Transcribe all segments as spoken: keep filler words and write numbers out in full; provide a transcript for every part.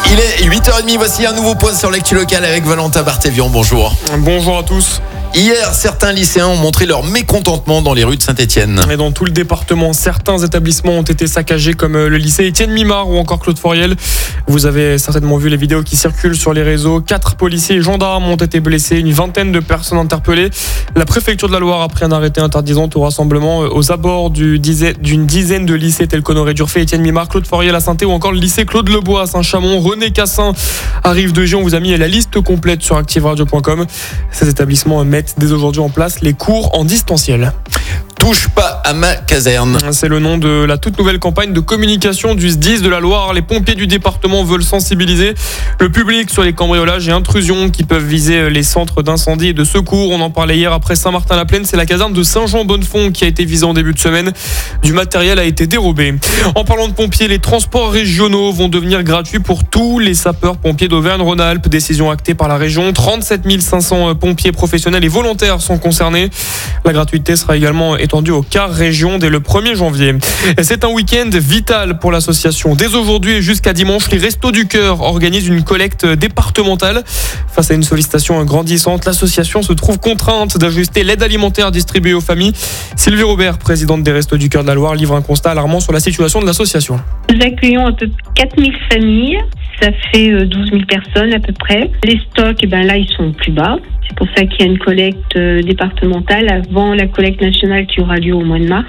Il est huit heures trente, voici un nouveau point sur l'actu locale avec Valentin Barthévian. Bonjour. Bonjour à tous. Hier, certains lycéens ont montré leur mécontentement dans les rues de Saint-Étienne. Et dans tout le département, certains établissements ont été saccagés comme le lycée Étienne Mimard ou encore Claude Foriel. Vous avez certainement vu les vidéos qui circulent sur les réseaux. Quatre policiers et gendarmes ont été blessés, une vingtaine de personnes interpellées. La préfecture de la Loire a pris un arrêté interdisant tout rassemblement aux abords d'une dizaine de lycées tels qu'Honoré Durfé, Étienne Mimard, Claude Foriel à Saint-Thé ou encore le lycée Claude Lebois à Saint-Chamond. René Cassin arrive de Gion. On vous a mis la liste complète sur active radio point com. Ces établissements mettent dès aujourd'hui en place les cours en distanciel. Touche pas à ma caserne. C'est le nom de la toute nouvelle campagne de communication du S D I S de la Loire. Les pompiers du département veulent sensibiliser le public sur les cambriolages et intrusions qui peuvent viser les centres d'incendie et de secours. On en parlait hier après Saint-Martin-la-Plaine. C'est la caserne de Saint-Jean-Bonnefond qui a été visée en début de semaine. Du matériel a été dérobé. En parlant de pompiers, les transports régionaux vont devenir gratuits pour tous les sapeurs-pompiers d'Auvergne-Rhône-Alpes. Décision actée par la région. trente-sept mille cinq cents pompiers professionnels et volontaires sont concernés. La gratuité sera également étendue aux quarts région dès le premier janvier. C'est un week-end vital pour l'association. Dès aujourd'hui et jusqu'à dimanche, les Restos du Cœur organisent une collecte départementale. Face à une sollicitation grandissante, l'association se trouve contrainte d'ajuster l'aide alimentaire distribuée aux familles. Sylvie Robert, présidente des Restos du Cœur de la Loire, livre un constat alarmant sur la situation de l'association. Nous accueillons un peu quatre mille familles. Ça fait douze mille personnes à peu près. Les stocks, eh ben là, ils sont plus bas. C'est pour ça qu'il y a une collecte départementale avant la collecte nationale qui aura lieu au mois de mars.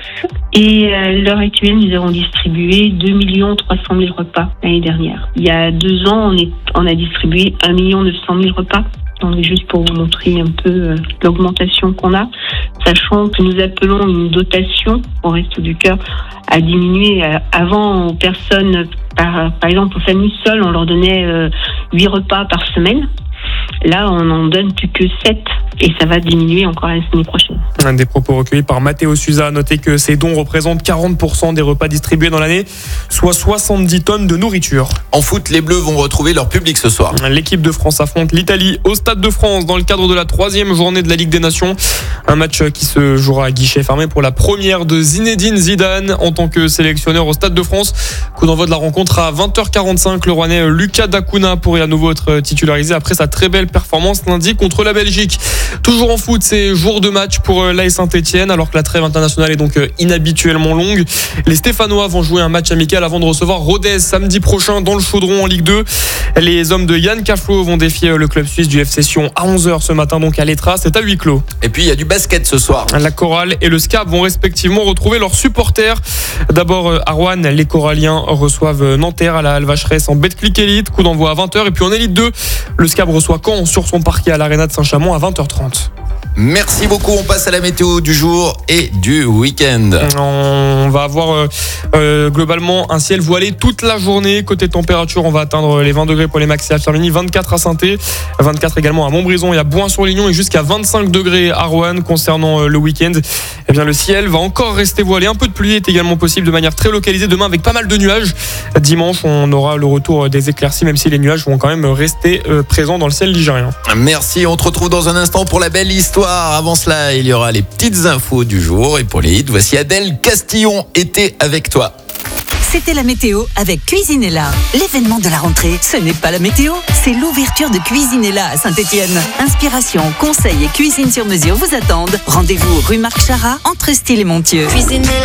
Et à l'heure actuelle, nous avons distribué deux millions trois cent mille repas l'année dernière. Il y a deux ans, on, est, on a distribué un million neuf cent mille repas. Donc juste pour vous montrer un peu l'augmentation qu'on a, sachant que nous appelons une dotation au Resto du Cœur à diminuer. Avant, aux personnes, par, par exemple aux familles seules, on leur donnait huit repas par semaine. Là, on n'en donne plus que sept et ça va diminuer encore la semaine prochaine. Un des propos recueillis par Mathéo Suza a noté que ces dons représentent quarante pour cent des repas distribués dans l'année, soit soixante-dix tonnes de nourriture. En foot, les Bleus vont retrouver leur public ce soir. L'équipe de France affronte l'Italie au Stade de France dans le cadre de la troisième journée de la Ligue des Nations. Un match qui se jouera à guichet fermé pour la première de Zinedine Zidane en tant que sélectionneur au Stade de France. Coup d'envoi de la rencontre à vingt heures quarante-cinq. Le Rouennais Lucas Dacuna pourrait à nouveau être titularisé après sa très belle performance lundi contre la Belgique. Toujours en foot, c'est jour de match pour l'A S Saint-Étienne alors que la trêve internationale est donc inhabituellement longue. Les Stéphanois vont jouer un match amical avant de recevoir Rodez samedi prochain dans le Chaudron en Ligue deux. Les hommes de Yann Caflot vont défier le club suisse du F C Sion à onze heures ce matin donc à l'Etra. C'est à huis clos. Et puis il y a du basket ce soir. La Chorale et le S C A B vont respectivement retrouver leurs supporters. D'abord à Roanne, les Coralliens reçoivent Nanterre à la Halle Vacheresse en Betclic Elite. Coup d'envoi à vingt heures. Et puis en Élite deux, le S C A B reçoit Caen sur son parquet à l'Arena de Saint-Chamond à vingt heures trente. Merci beaucoup, on passe à la météo du jour et du week-end. On va avoir euh, euh, globalement un ciel voilé toute la journée. Côté température, on va atteindre les vingt degrés pour les maxi à Firminy, vingt-quatre à Saint-Thé, vingt-quatre également à Montbrison et à Bouin-sur-Lignon et jusqu'à vingt-cinq degrés à Roanne. Concernant euh, le week-end, eh bien, le ciel va encore rester voilé. Un peu de pluie est également possible de manière très localisée demain avec pas mal de nuages. Dimanche, on aura le retour des éclaircies même si les nuages vont quand même rester euh, présents dans le ciel ligérien. Merci, on te retrouve dans un instant pour la belle histoire. Avant cela, il y aura les petites infos du jour. Et pour les hits, voici Adèle Castillon était avec toi. C'était la météo avec Cuisinella. L'événement de la rentrée, ce n'est pas la météo, c'est l'ouverture de Cuisinella à Saint-Étienne. Inspiration, conseils et cuisine sur mesure vous attendent. Rendez-vous rue Marc Charat, entre Style et Montieu. Cuisinella.